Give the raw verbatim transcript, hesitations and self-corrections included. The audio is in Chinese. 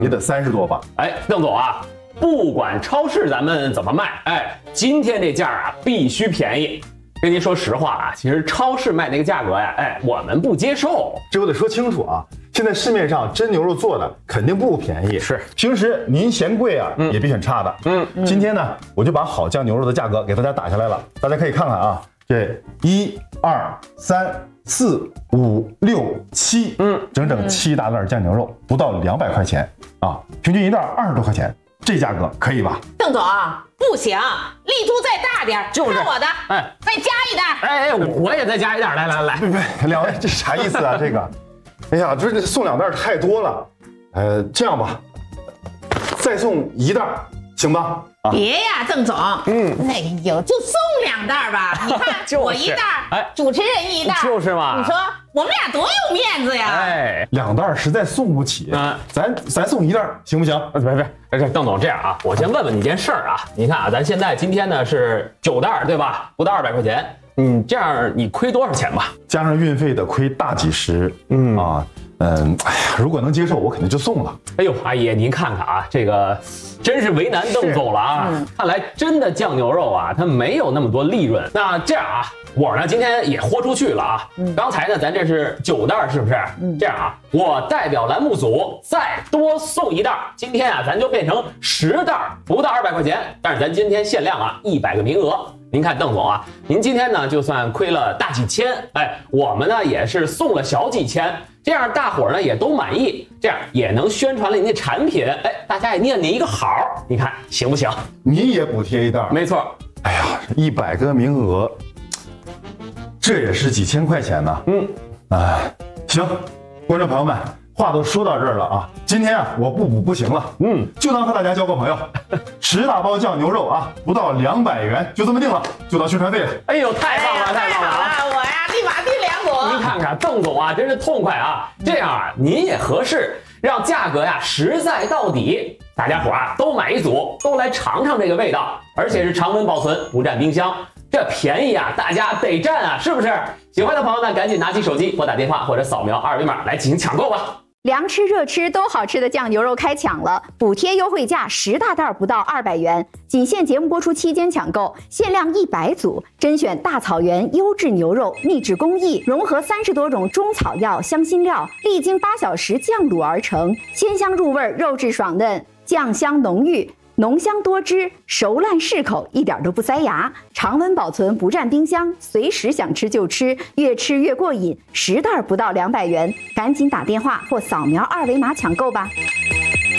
也得三十多吧？ 哎，邓总啊，不管超市咱们怎么卖，哎，今天这价啊必须便宜。跟您说实话啊，其实超市卖那个价格呀，哎，我们不接受。 这我得说清楚啊，现在市面上真牛肉做的肯定不便宜， 是平时您嫌贵啊，嗯、也别选差的。 嗯， 今天呢，我就把好酱牛肉的价格给大家打下来了，大家可以看看啊，这一二三四五六七，嗯，整整七大袋酱牛肉，不到两百块钱啊，平均一袋二十多块钱，这价格可以吧？ 邓总不行，力度再大点， 就是看我的， 哎， 再加一袋， 哎哎，我也再加一袋，来来来， 别别，两位这啥意思啊？这个，哎呀，这送两袋太多了，呃，这样吧，再送一袋，行吧？ 啊、别呀，邓总，嗯，哎呦，就送两袋吧。你看，我一袋，哎，主持人一袋， 就是嘛。 你说我们俩多有面子呀！ 哎，两袋实在送不起，嗯，咱咱送一袋行不行？ 别别，这邓总这样啊，我先问问你件事儿啊。你看啊，咱现在今天呢是九袋，对吧？不到二百块钱，嗯，这样你亏多少钱吧？ 加上运费得亏大几十，嗯啊。嗯，哎呀，如果能接受，我肯定就送了。 哎呦，阿姨，您看看啊，这个真是为难邓总了啊！嗯、看来真的酱牛肉啊，它没有那么多利润。那这样啊，我呢今天也豁出去了啊！嗯、刚才呢，咱这是九袋，是不是？嗯、这样啊，我代表栏目组再多送一袋。今天啊，咱就变成十袋，不到二百块钱。但是咱今天限量啊，一百个名额。您看邓总啊，您今天呢就算亏了大几千，哎，我们呢也是送了小几千。这样大伙儿呢也都满意，这样也能宣传了您的产品，哎，大家也念您一个好，你看行不行？ 您也补贴一袋， 没错。 哎呀，一百个名额，这也是几千块钱呢。嗯，哎，行，观众朋友们，话都说到这儿了啊，今天啊我不补不行了，嗯，就当和大家交个朋友，十大包酱牛肉啊，不到两百元，就这么定了，就当宣传费了。 哎呦，太棒了，太棒了啊！ 我呀，立马定两组。 您看看邓总啊，真是痛快啊！这样啊，您也合适，让价格呀实在到底，大家伙啊都买一组，都来尝尝这个味道，而且是常温保存，不占冰箱。这便宜啊，大家得占啊，是不是？喜欢的朋友呢，赶紧拿起手机拨打电话或者扫描二维码来进行抢购吧。 凉吃热吃都好吃的酱牛肉开抢了，补贴优惠价十大袋不到二百元，仅限节目播出期间抢购，限量一百组，甄选大草原优质牛肉，秘制工艺，融合三十多种中草药、香辛料，历经八小时酱卤而成，鲜香入味，肉质爽嫩，酱香浓郁。浓香多汁，熟烂适口，一点都不塞牙，常温保存，不占冰箱，随时想吃就吃，越吃越过瘾。十袋不到两百元，赶紧打电话或扫描二维码抢购吧。